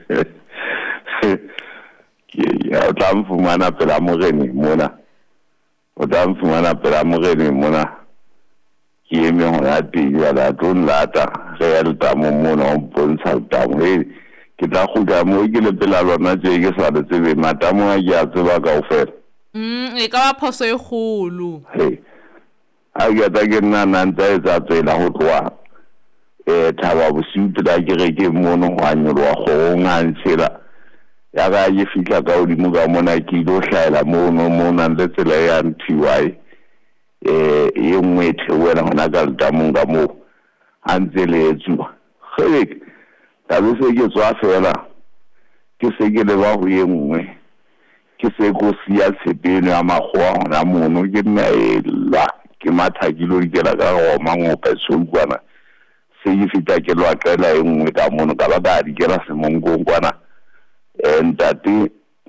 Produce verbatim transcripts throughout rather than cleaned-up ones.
Ya o tla mfumana pela moreni mona. O tla mfumana pela moreni mona. Ke eme hona teng ya la tlo nlata ge ya letamo mona o mpontsha letamo e ke tla kgutla mo ke le pela lona tse ke sa le tsebe matamo a ke a tseba kaofela. Mm e ka ba phoso e kgolo. Hey. A ke ta ke nna nna ntse etsa tsela ho tloha eh thaba bosiu tla ke re ke mono ho anyolwa go ngantshela ya ga ye fihla ka odimo ka mona ke lo hlaela mono mona le tsela ya N T Y eh e nngwe theoela hona ka letamo ka mo a ntse le etsuwa ge ta be se ke tswa fela ke se ke le ba ho ye nngwe ke se go sia tshepelo ya makgowa hona mono ke nna ela ke matha ke lo dikela ka go mangope solkwana se ke fita ke lo aqela e nngwe ka mono ka ba ka dikela semongong kwana eh ntate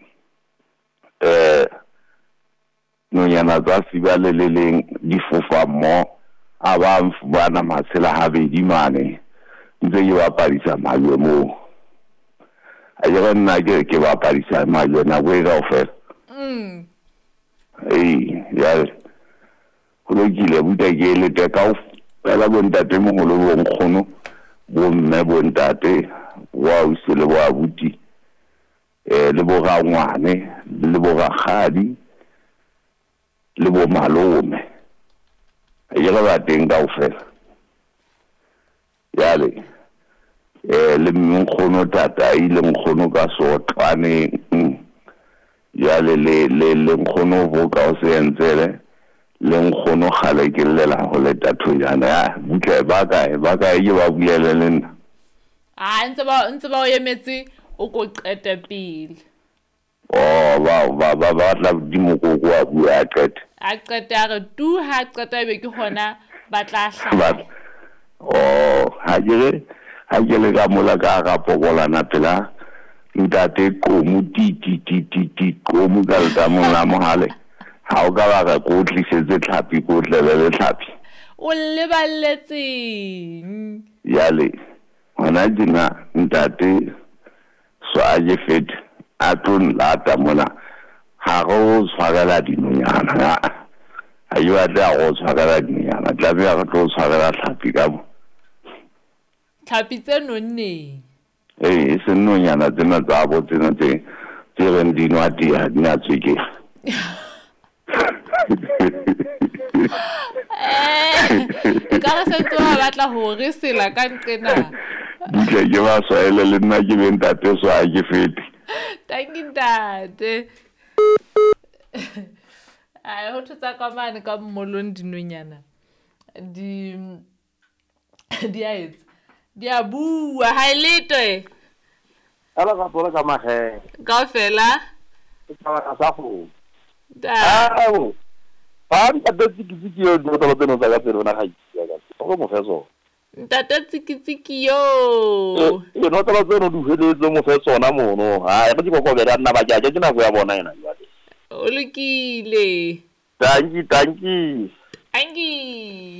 eh nonyana tsa sibale le leng di fofa mo a ba mfubana matshela habedi mane ntse ke ba padisa mayo mo a je nna ke ke ba padisa mayo na go ga ofela mm eh ya go lo gile buta ke le te ka fela bo ntate mo go lo bo nkgono bo mme bo ntate wa o se le bo abuti eh le bo ga ngwane le bo ga khadi le bo malome e ga ba teng ka ofela ya le eh le nkgono tata ile nkgono ka so twane ya le le le nkgono bo ka o se entsele le nkgono khale ke lela ho le tathonyana ya butle ba ka ba ka e ba bulele le nna a ntse ba ntse ba o emetse o ko qeta pele oh ba ba ba ba tla di mo go go a bua qeta a qeta re tu ha qeta be ke hona ba tla hlaya oh ha jere ha jele ka mola ka ga pokolana pela ntate ko mu ti ti ti ti ti ko mu ka lta mo la mohale ha o ka ba ka go tlisetse tlhapi go tlelele tlhapi o le balletseng ya le ona dina ntate so a je fet a tun lata mona ha go tshwarela dinonyana a yo a tla go tshwarela dinonyana tla be a go tshwarela tlhapi ka mo tlhapi tse nonne eh se nonyana tsena tsa bo tsena tse tse reng dinwa dia dina tsweke eh ka se tsoa batla hore sela ka nqena ke ke ba so ele le nna ke be ntate so a ke fete tangintate ai ho tsa ka mane ka mmolong dinonyana di di aetse di a bua ha letwe ala ka pora ka mahe ka fela ka ka sa go da ah pa nta tsikitsiki yo do to teno tsa ka tseno na ga itse ka go mo feso ntata tsikitsiki yo e no tlo tseno du heletse mo feso na mono ha e go go bera nna ba ja ja na go ya bona ena ya o lekile tanki tanki angi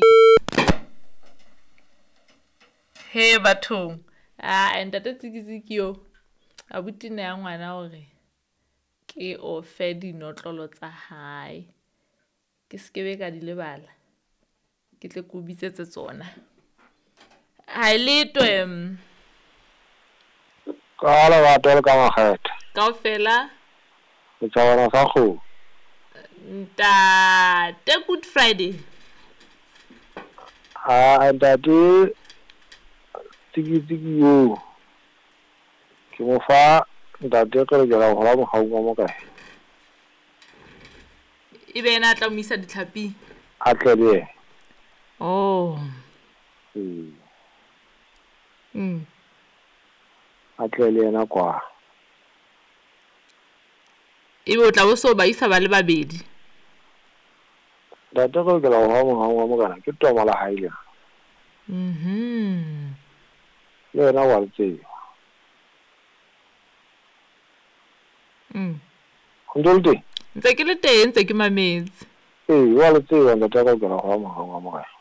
he bathong a ntata tsikitsiki yo abuti ne ya ngwana hore ke o fe dinotlolo tsa hae ke skebe ka di lebala ke tle go bitsetse tsona ha letwe ka la ba tole ka mageta ka fela ke tswana sa go nta te Good Friday ha ntate tiki tiki yo ke mo fa ntate ke re la go la mo ga mo kae e be na tla mo isa ditlhapi a tlebe oh mm mm a tlele na kwa e be o tla bo so ba isa ba le babedi ntate ke la go mo mo kana ke toma la haile mhm le na wa tse mm ndolde ntse ke le teng ntse ke mametse eh wa le tse wa ntate ke la go mo mo kana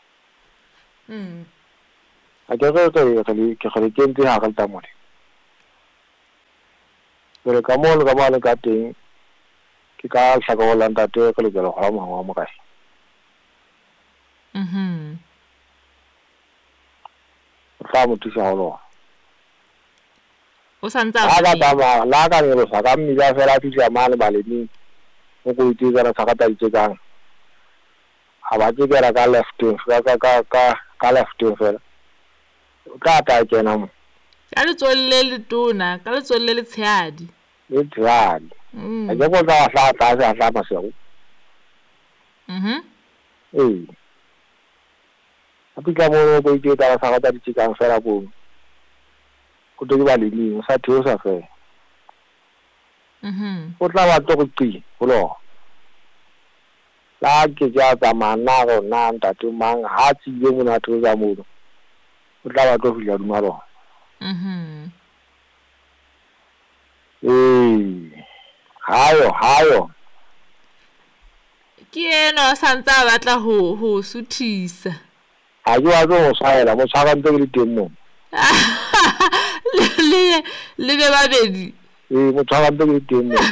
mm a ke re ke ke ke ke ke ntse ha ka tamone Jwale ka moo le ka mane ka teng ke ka tlhaka go la ntate ke lokela go la mohang wa mo kae. Mhm. Fa mo thusa go lona. O santsa Ha ka tama la ka le sa ka mmila fela thusa mane baleni mo go itse ka ka ditse kang. Ha ba ke ra ka left ka ka ka ka ka left fela. Ka ta kena mo. Ka le tsolle le tona, ka le tsolle le tshehadi. Le tshehadi. Mm. A ke go tla sa ta sa sa masego. Mhm. Eh. Apika mo go itse ka sa ka ditse kang fela bo. Go tlo ba le ni sa theo sa fe. Mhm. O tla ba to go tsi go lo. La ke ja tsa mana go na ntate mang ha tsi ye mo na tlo za mo. O tla ba to fila duma lo. Mhm. Eh. Hayo hayo. Ke ena santsa batla ho ho suthisa. Ha ke wa go saela mo tshwara ntse le teng mo. Le le be babedi. Eh mo tshwara ntse le teng mo.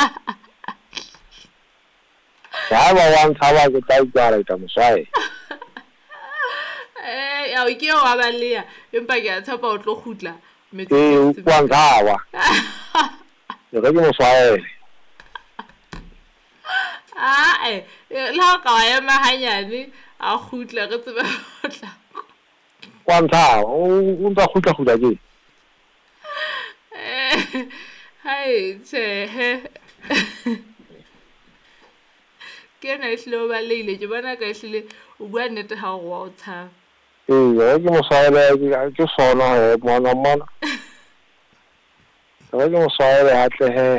Ya ba wan tshaba ke tsa ikara ita mo swae. Eh ya o ke wa ba le ya empa ke a tshepa o tlo khutla metsi. Eh kwa ngawa. Ke ke mo swae. Ah eh la ka ya mahanyane a khutla re tsebe ho tla. Kwa ngawa o ntse khutla khutla ke. Eh hai che. Ke na ihlo ba leile ke bona ka ihlile o bua nnete ha go wa o tshaba. Eh ke mo swae ke sona he mona mona. Ke mo swae ha tle he.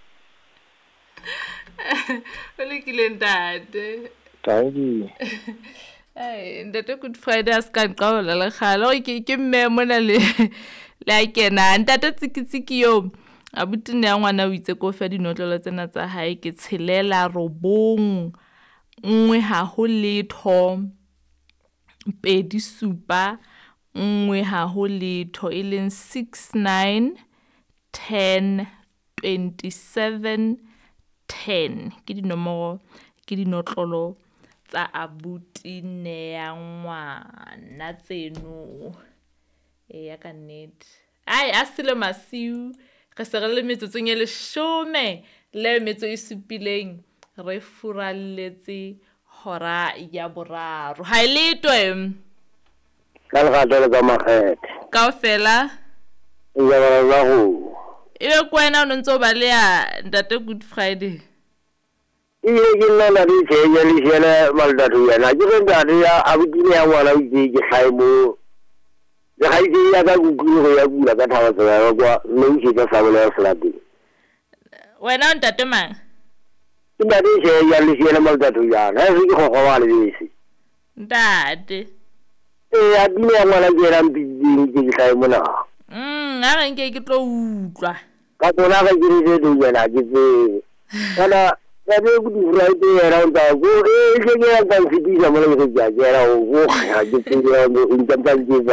Ole ke le ntate. Thank you. Ai ntate Good Friday as ka nqaola le khala o ke ke mme mona le la kena ntate tsikitsiki yo abuti ne ya ngwana o itse ko fa dinotlolo tsena tsa hae ke tshelela robong nngwe ha ho letho pedi supa nngwe ha ho letho e leng six nine ten twenty-seven ten ke dinomoro ke dinotlolo tsa abuti ne ya ngwana tseno e ya ka nnete ai a sile masiu re se re le metsotsong e leshome le metso e supileng re furalletse hora ya boraro ha ile twe Ka le gato le ka makgethe. kaofela Ya ba ba go. e be kwena o ntse o ba le ya ntate Good Friday. Iye ke nna la di se ya li se la malda tu ya na ke nda ya abuti ne ya ngwana o itse ke gae mo. Ya ga itse ya ka go go ya bula ka thawa sa ya kwa no itse ka sa bola slati. Wena o ntate mang? Ke ba di se ya li se la malda tu ya na se ke go go wa le bisi. Ntate. Eh a di ya ngwana ke ra mbidi ke gae mo na. Mm a re nke ke tlo utlwa. Ka tsona ga ke re se do ya na ke se. Kana ya be go di right ya ra nda go e ke ya ka fitisa mo le ke ja ke ra go ga ke ke ya go intenta ke ba.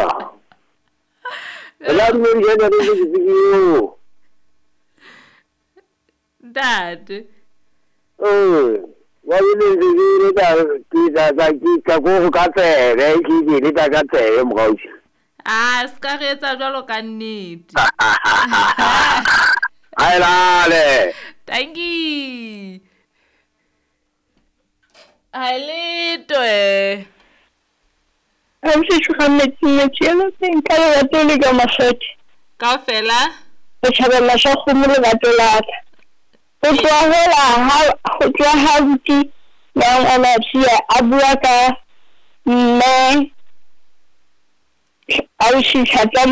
La di ya na ke ke yo. Ntate. Eh wa le le le da ki da da ki ka go ka tsere ki ki le da ka tsere mo ga itse. Ah ska re etsa jwalo ka nnete. Ai la le. Thank you. Haletwe. I'm just going to make you think I was doing a massage. Kaofela. O thabela sha khumule ga tolata. O tlohela ha o tla ha buti ya ona tsia a bua ka mme a o shi tshatsa